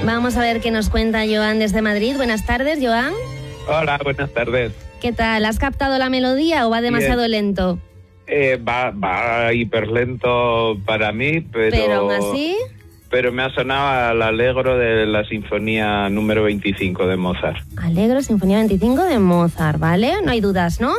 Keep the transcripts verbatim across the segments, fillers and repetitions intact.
Vamos a ver qué nos cuenta Joan desde Madrid. Buenas tardes, Joan. Hola, buenas tardes. ¿Qué tal? ¿Has captado la melodía o va demasiado Bien. lento? Eh, va, va hiper lento para mí, pero... Pero aún así... Pero me ha sonado al Allegro de la Sinfonía número veinticinco de Mozart. Allegro, Sinfonía veinticinco de Mozart, ¿vale? No hay dudas, ¿no?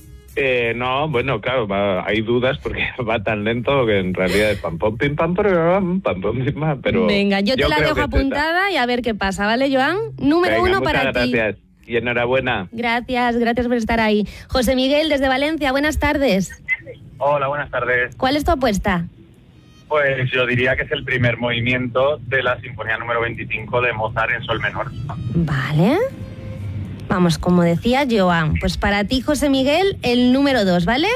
Eh, no, bueno, claro, va, hay dudas porque va tan lento que en realidad es pam, pam, pim, pam, pam, pam, pam, pim, pam, pero... Venga, yo te yo la creo dejo que es apuntada y a ver qué pasa, ¿vale, Joan? Número Venga, uno para muchas ti. gracias y enhorabuena. Gracias, gracias por estar ahí. José Miguel, desde Valencia, buenas tardes. Hola, buenas tardes. ¿Cuál es tu apuesta? Pues yo diría que es el primer movimiento de la Sinfonía número veinticinco de Mozart en sol menor. Vale. Vamos, como decía Joan, pues para ti, José Miguel, el número dos, ¿vale?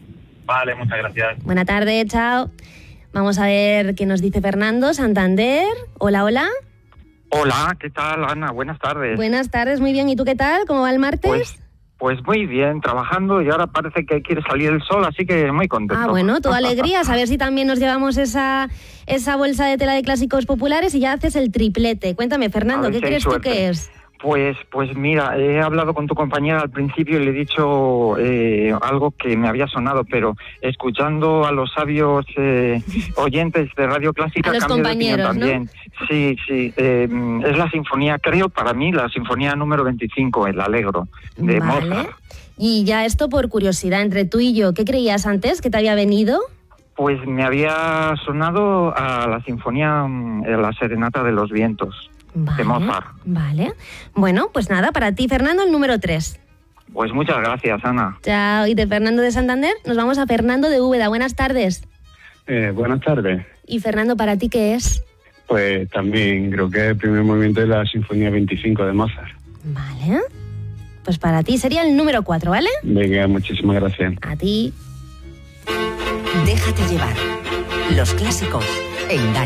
Vale, muchas gracias. Buena tarde, chao. Vamos a ver qué nos dice Fernando, Santander. Hola, hola. Hola, ¿qué tal, Ana? Buenas tardes. Buenas tardes, muy bien. ¿Y tú qué tal? ¿Cómo va el martes? Pues, pues muy bien, trabajando y ahora parece que quiere salir el sol, así que muy contento. Ah, bueno, toda alegría. A ver si también nos llevamos esa, esa bolsa de tela de clásicos populares y ya haces el triplete. Cuéntame, Fernando, ¿qué si crees tú que es? Pues, pues mira, he hablado con tu compañera al principio y le he dicho eh, algo que me había sonado, pero escuchando a los sabios eh, oyentes de Radio Clásica, a los cambio de opinión compañeros, también. ¿no? Sí, sí, eh, es la sinfonía, creo, para mí, la sinfonía número veinticinco, el Allegro, de Vale. Mozart. Y ya esto por curiosidad, entre tú y yo, ¿qué creías antes que te había venido? Pues me había sonado a la sinfonía, la Serenata de los Vientos. Vale, de Mozart. Vale. Bueno, pues nada, para ti, Fernando, el número tres. Pues muchas gracias, Ana. Chao. Y de Fernando de Santander nos vamos a Fernando de Úbeda. Buenas tardes. Eh, buenas tardes. Y Fernando, ¿para ti qué es? Pues también creo que es el primer movimiento de la Sinfonía veinticinco de Mozart. Vale. Pues para ti sería el número cuatro, ¿vale? Venga, muchísimas gracias. A ti. Déjate llevar. Los clásicos en